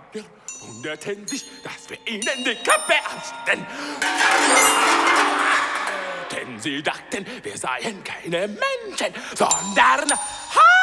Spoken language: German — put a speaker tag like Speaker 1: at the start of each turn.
Speaker 1: Wir wunderten sich, dass wir ihnen die Köpfe abschnitten. Denn sie dachten, wir seien keine Menschen, sondern